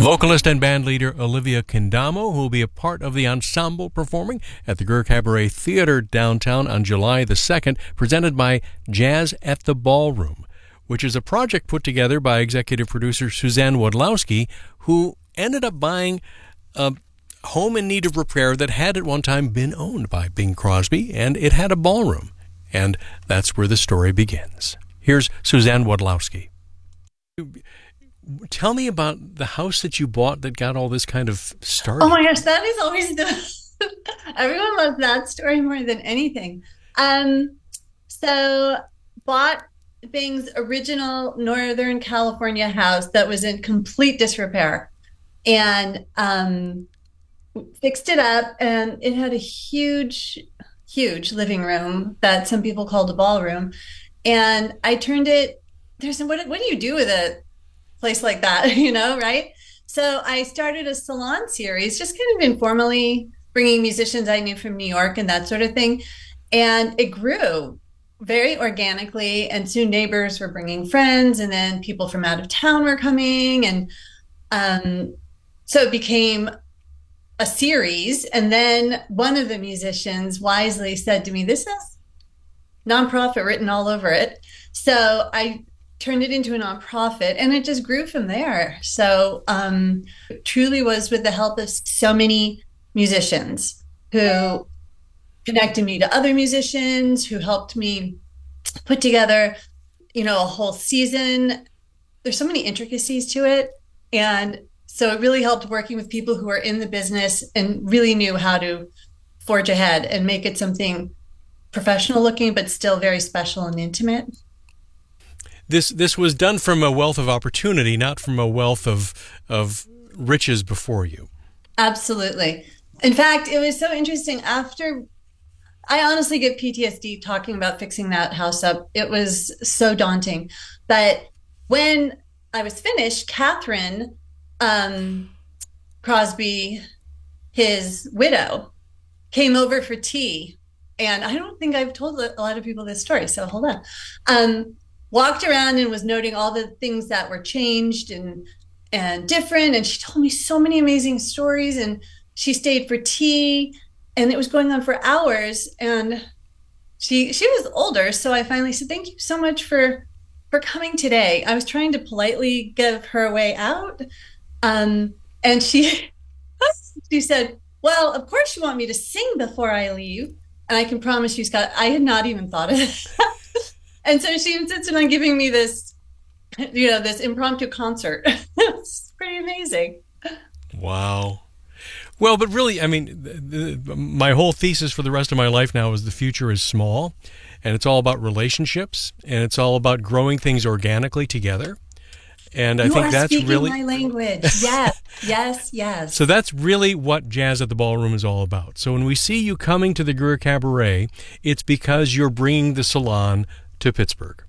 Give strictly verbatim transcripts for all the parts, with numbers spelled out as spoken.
Vocalist and band leader Olivia Kendamo, who will be a part of the ensemble performing at the Greer Cabaret Theatre downtown on July the second, presented by Jazz at the Ballroom, which is a project put together by executive producer Suzanne Wodlowski, who ended up buying a home in need of repair that had at one time been owned by Bing Crosby, and it had a ballroom. And that's where the story begins. Here's Suzanne Wodlowski. Tell me about the house that you bought that got all this kind of started. Oh my gosh, that is always the everyone loves that story more than anything. Um, so bought Bing's original Northern California house that was in complete disrepair, and um, fixed it up, and it had a huge, huge living room that some people called a ballroom, and I turned it. There's what? What do you do with a place like that, you know, right? So I started a salon series, just kind of informally, bringing musicians I knew from New York and that sort of thing. And it grew very organically. And soon neighbors were bringing friends, and then people from out of town were coming. And um, so it became a series. And then one of the musicians wisely said to me, "This has nonprofit written all over it." So I turned it into a nonprofit, and it just grew from there. So um, it truly was with the help of so many musicians who connected me to other musicians, who helped me put together, you know, a whole season. There's so many intricacies to it. And so it really helped working with people who are in the business and really knew how to forge ahead and make it something professional looking, but still very special and intimate. This this was done from a wealth of opportunity, not from a wealth of of riches before you. Absolutely. In fact, it was so interesting. After, I honestly get P T S D talking about fixing that house up. It was so daunting. But when I was finished, Catherine um, Crosby, his widow, came over for tea. And I don't think I've told a lot of people this story, so hold on. Um, walked around and was noting all the things that were changed and and different. And she told me so many amazing stories, and she stayed for tea, and it was going on for hours. And she she was older, so I finally said, "Thank you so much for for coming today." I was trying to politely give her a way out. Um, and she she said, "Well, of course you want me to sing before I leave." And I can promise you, Scott, I had not even thought of it. And so she insisted on giving me this, you know, this impromptu concert. It's pretty amazing. Wow. Well, but really, I mean, the, the, my whole thesis for the rest of my life now is the future is small, and it's all about relationships, and it's all about growing things organically together. And I you think are that's speaking really my language. Yes, yes, yes. So that's really what Jazz at the Ballroom is all about. So when we see you coming to the Greer Cabaret, it's because you're bringing the salon to Pittsburgh.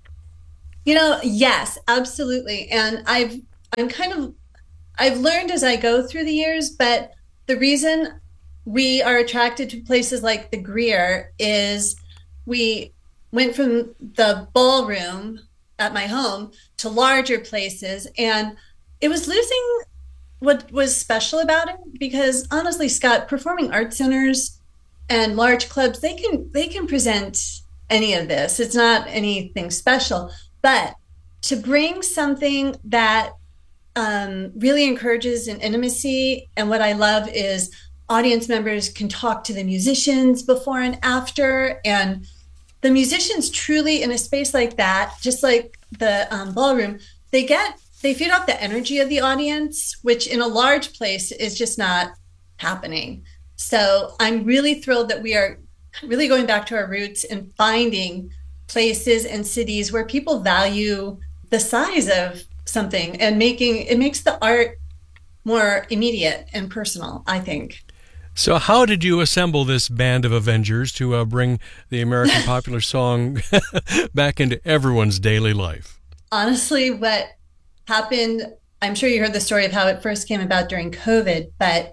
You know, yes, absolutely. And I've I'm kind of I've learned as I go through the years, but the reason we are attracted to places like the Greer is we went from the ballroom at my home to larger places, and it was losing what was special about it, because honestly, Scott, performing arts centers and large clubs, they can they can present any of this. It's not anything special, but to bring something that um, really encourages an intimacy, and what I love is audience members can talk to the musicians before and after, and the musicians truly in a space like that, just like the um, ballroom, they get they feed off the energy of the audience, which in a large place is just not happening. So I'm really thrilled that we are really going back to our roots and finding places and cities where people value the size of something, and making it makes the art more immediate and personal, I think. So how did you assemble this band of Avengers to uh, bring the American popular song back into everyone's daily life? Honestly, what happened, I'm sure you heard the story of how it first came about during COVID, but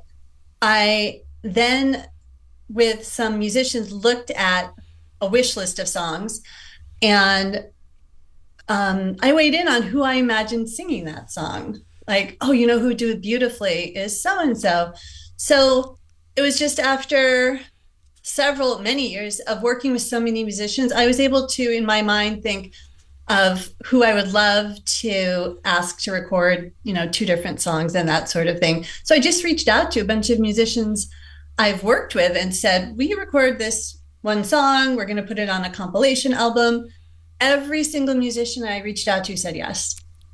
I then, with some musicians, looked at a wish list of songs, and um, I weighed in on who I imagined singing that song. like, oh, you know who do it beautifully is so and so. So it was just after several, many years of working with so many musicians, I was able to, in my mind, think of who I would love to ask to record, you know, two different songs and that sort of thing. So I just reached out to a bunch of musicians I've worked with and said, will you record this one song? We're going to put it on a compilation album. Every single musician I reached out to said yes.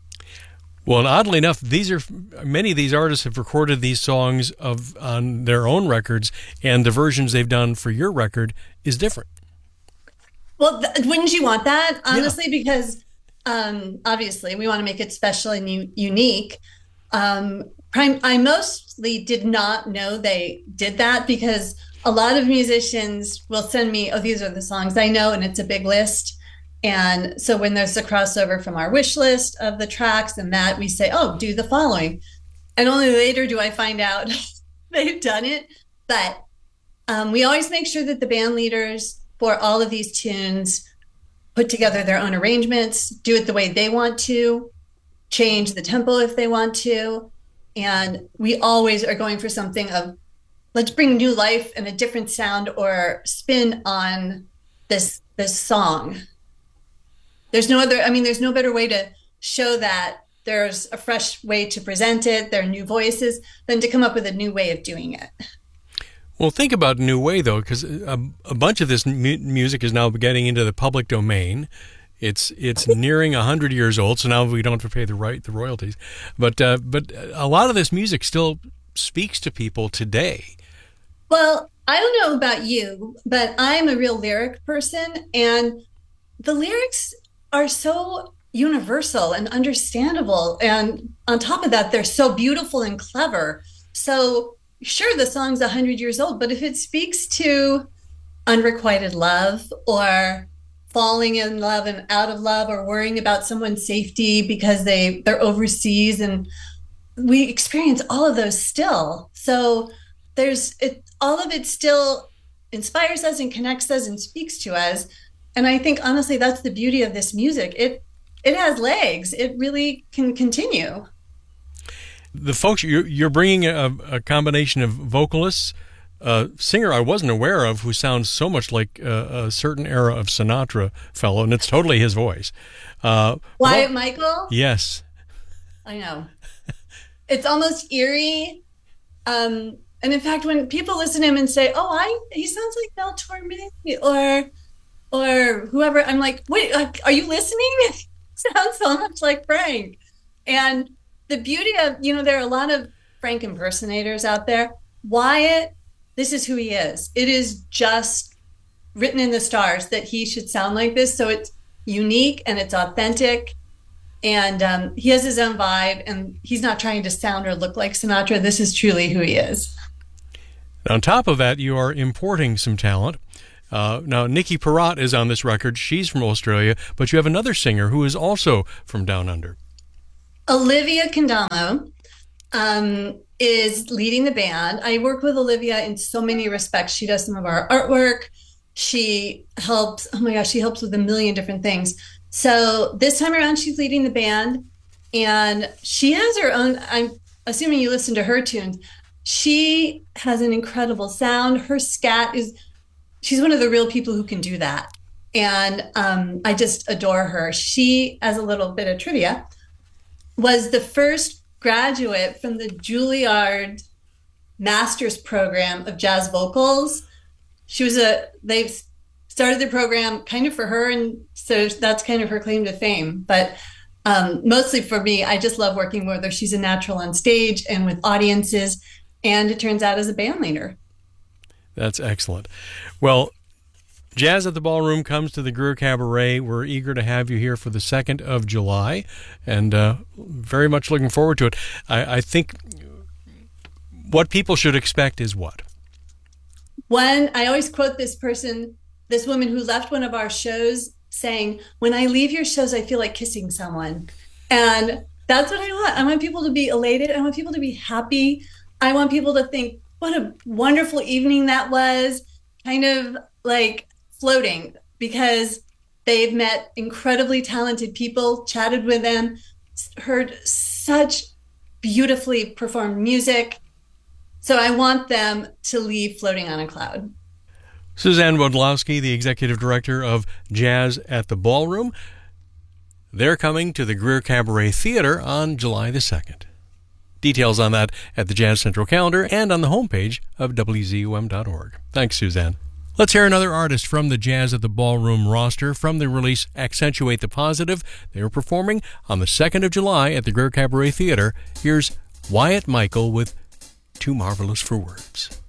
Well, and oddly enough, these are many of these artists have recorded these songs of on their own records, and the versions they've done for your record is different. Well, th- wouldn't you want that, honestly? Yeah. Because um, obviously we want to make it special and u- unique. Um, prime, I mostly did not know they did that because a lot of musicians will send me, oh, these are the songs I know, and it's a big list. And so when there's a crossover from our wish list of the tracks and that, we say, oh, do the following. And only later do I find out they've done it. But um, we always make sure that the band leaders for all of these tunes put together their own arrangements, do it the way they want to, change the tempo if they want to. And we always are going for something of, let's bring new life and a different sound or spin on this this song. There's no other, I mean, there's no better way to show that there's a fresh way to present it, there are new voices, than to come up with a new way of doing it. Well, think about New Way, though, because a, a bunch of this mu- music is now getting into the public domain. It's it's nearing one hundred years old, so now we don't have to pay the right the royalties. But uh, but a lot of this music still speaks to people today. Well, I don't know about you, but I'm a real lyric person, and the lyrics are so universal and understandable. And on top of that, they're so beautiful and clever. So sure, the song's one hundred years old, but if it speaks to unrequited love or falling in love and out of love or worrying about someone's safety because they, they're overseas, and we experience all of those still. So there's it, all of it still inspires us and connects us and speaks to us. And I think, honestly, that's the beauty of this music. It it has legs. It really can continue. The folks, you're, you're bringing a, a combination of vocalists, a singer I wasn't aware of who sounds so much like a, a certain era of Sinatra fellow, and it's totally his voice. Uh, Wyatt well, Michael? Yes. I know. It's almost eerie. Um, and in fact, when people listen to him and say, oh, I he sounds like Mel Torme or... or whoever, I'm like, wait, are you listening? It sounds so much like Frank. And the beauty of, you know, there are a lot of Frank impersonators out there. Wyatt, this is who he is. It is just written in the stars that he should sound like this. So it's unique and it's authentic. And um, he has his own vibe, and he's not trying to sound or look like Sinatra. This is truly who he is. On top of that, you are importing some talent. Uh, now, Nikki Perrott is on this record. She's from Australia, but you have another singer who is also from Down Under. Olivia Kendamo um, is leading the band. I work with Olivia in so many respects. She does some of our artwork. She helps, oh my gosh, she helps with a million different things. So this time around, she's leading the band, and she has her own, I'm assuming you listen to her tunes. She has an incredible sound. Her scat is... she's one of the real people who can do that. And um, I just adore her. She, as a little bit of trivia, was the first graduate from the Juilliard master's program of jazz vocals. She was a, they've started the program kind of for her. And so that's kind of her claim to fame. But um, mostly for me, I just love working with her. She's a natural on stage and with audiences. And it turns out as a band leader. That's excellent. Well, Jazz at the Ballroom comes to the Greer Cabaret. We're eager to have you here for the second of July, and uh, very much looking forward to it. I, I think what people should expect is what? One, I always quote this person, this woman who left one of our shows saying, when I leave your shows, I feel like kissing someone. And that's what I want. I want people to be elated. I want people to be happy. I want people to think, what a wonderful evening that was, kind of like floating, because they've met incredibly talented people, chatted with them, heard such beautifully performed music. So I want them to leave floating on a cloud. Suzanne Wondlowski, the executive director of Jazz at the Ballroom. They're coming to the Greer Cabaret Theater on July the second. Details on that at the Jazz Central calendar and on the homepage of W Z U M dot org. Thanks, Suzanne. Let's hear another artist from the Jazz at the Ballroom roster from the release Accentuate the Positive. They are performing on the second of July at the Greer Cabaret Theater. Here's Wyatt Michael with Too Marvelous for Words.